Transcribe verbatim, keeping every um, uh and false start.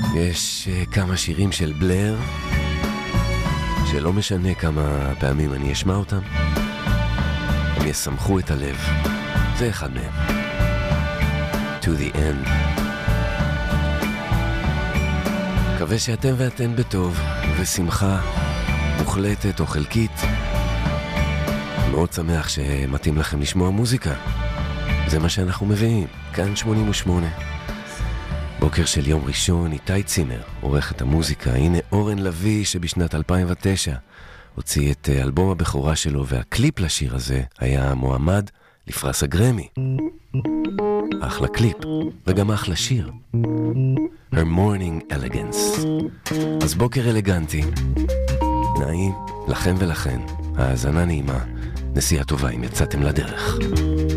יש uh, כמה שירים של בלר שלא משנה כמה פעמים אני אשמע אותם, הם ישמחו את הלב. זה אחד מהם. To the end. מקווה שאתם ואתן בטוב ושמחה מוחלטת או חלקית. מאוד שמח שמתאים לכם לשמוע מוזיקה. זה מה שאנחנו מביאים. כאן שמונים ושמונה. בוקר של יום ראשון, איתי צימר עורך את המוזיקה. הנה אורן לוי שבשנת אלפיים ותשע הוציא את אלבום הבכורה שלו, והקליפ לשיר הזה היה מועמד לפרס הגרמי. אחלה קליפ וגם אחלה שיר. Her Morning Elegance. אז בוקר אלגנטי, נעים לכם ולכן, האזנה נעימה, נסיעה טובה אם יצאתם לדרך.